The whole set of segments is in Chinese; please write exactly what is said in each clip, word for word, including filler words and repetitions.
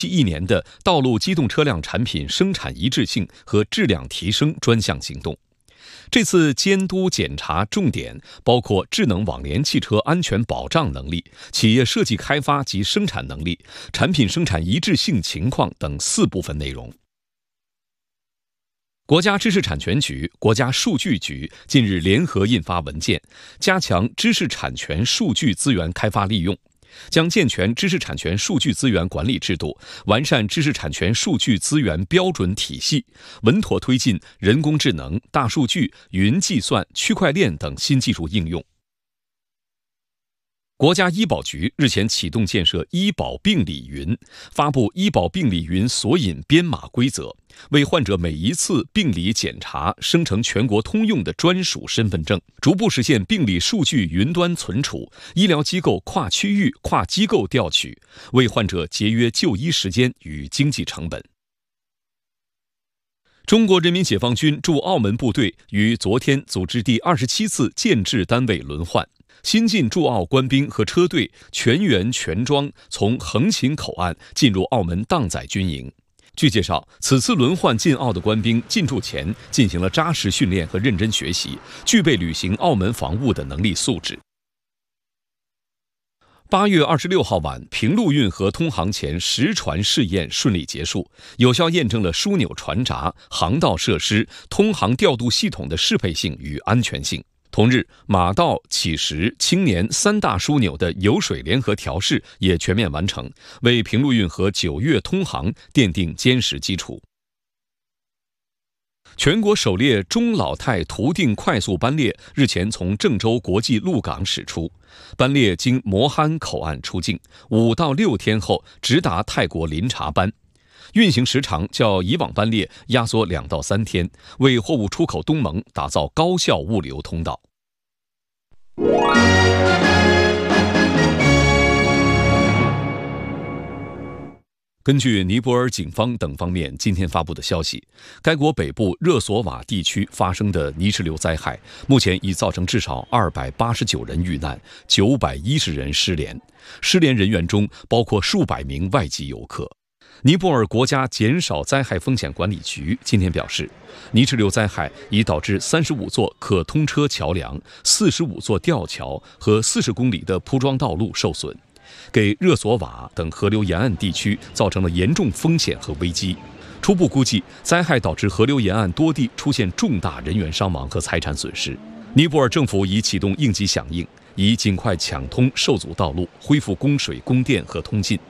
一年的道路机动车辆产品生产一致性和质量提升专项行动。这次监督检查重点包括智能网联汽车安全保障能力、企业设计开发及生产能力、产品生产一致性情况等四部分内容。国家知识产权局、国家数据局近日联合印发文件，加强知识产权数据资源开发利用，将健全知识产权数据资源管理制度，完善知识产权数据资源标准体系，稳妥推进人工智能、大数据、云计算、区块链等新技术应用。国家医保局日前启动建设医保病理云，发布医保病理云索引编码规则，为患者每一次病理检查生成全国通用的专属身份证，逐步实现病理数据云端存储，医疗机构跨区域、跨机构调取，为患者节约就医时间与经济成本。中国人民解放军驻澳门部队于昨天组织第二十七次建制单位轮换。新进驻澳官兵和车队全员全装从横琴口岸进入澳门当载军营。据介绍，此次轮换进澳的官兵进驻前进行了扎实训练和认真学习，具备履行澳门防务的能力素质。八月二十六号晚，平陆运河通航前实船试验顺利结束，有效验证了枢纽船闸、航道设施、通航调度系统的适配性与安全性。同日，马道、乞石、青年三大枢纽的油水联合调试也全面完成，为平陆运河九月通航奠定坚实基础。全国首列中老泰途定快速班列日前从郑州国际陆港驶出，班列经磨憨口岸出境，五到六天后直达泰国林查班。运行时长较以往班列压缩两到三天，为货物出口东盟打造高效物流通道。根据尼泊尔警方等方面今天发布的消息，该国北部热索瓦地区发生的泥石流灾害，目前已造成至少二百八十九人遇难，九百一十人失联，失联人员中包括数百名外籍游客。尼泊尔国家减少灾害风险管理局今天表示，泥石流灾害已导致三十五座可通车桥梁、四十五座吊桥和四十公里的铺装道路受损，给热索瓦等河流沿岸地区造成了严重风险和危机。初步估计，灾害导致河流沿岸多地出现重大人员伤亡和财产损失。尼泊尔政府已启动应急响应，以尽快抢通受阻道路，恢复供水、供电和通信。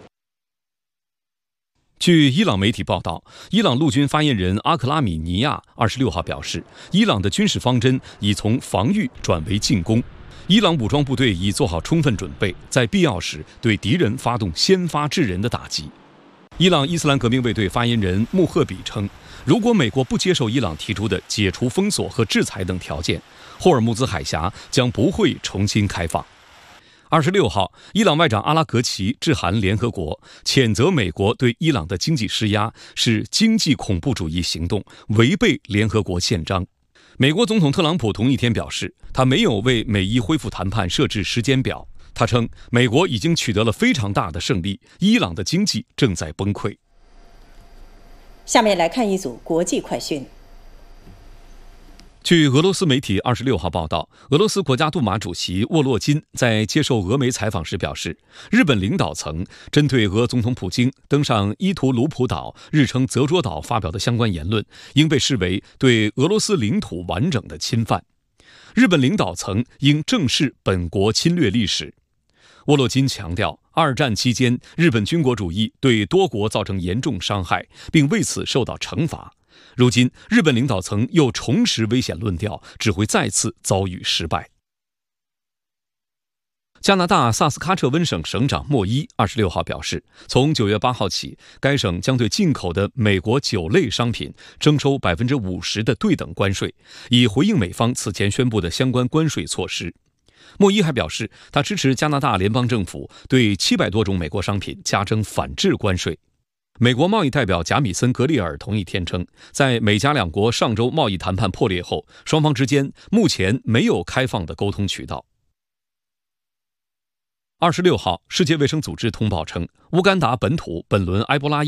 据伊朗媒体报道，伊朗陆军发言人阿克拉米尼亚二十六号表示，伊朗的军事方针已从防御转为进攻，伊朗武装部队已做好充分准备，在必要时对敌人发动先发制人的打击。伊朗伊斯兰革命卫队发言人穆赫比称，如果美国不接受伊朗提出的解除封锁和制裁等条件，霍尔木兹海峡将不会重新开放。二十六号，伊朗外长阿拉格齐致函联合国，谴责美国对伊朗的经济施压是经济恐怖主义行动，违背联合国宪章。美国总统特朗普同一天表示，他没有为美伊恢复谈判设置时间表。他称，美国已经取得了非常大的胜利，伊朗的经济正在崩溃。 下面来看一组国际快讯。 据俄罗斯媒体二十六号报道，俄罗斯国家杜马主席沃洛金在接受俄媒采访时表示，日本领导层针对俄总统普京登上伊图鲁普岛日称泽捉岛发表的相关言论，应被视为对俄罗斯领土完整的侵犯。日本领导层应正视本国侵略历史。沃洛金强调，二战期间日本军国主义对多国造成严重伤害，并为此受到惩罚。如今，日本领导层又重拾危险论调，只会再次遭遇失败。加拿大萨斯喀彻温省省长莫伊二十六号表示，从九月八号起，该省将对进口的美国酒类商品征收百分之五十的对等关税，以回应美方此前宣布的相关关税措施。莫伊还表示，他支持加拿大联邦政府对七百多种美国商品加征反制关税。美国贸易代表贾米森·格里尔同一天称，在美加两国上周贸易谈判破裂后，双方之间目前没有开放的沟通渠道。二十六号，世界卫生组织通报称，乌干达本土本轮埃博拉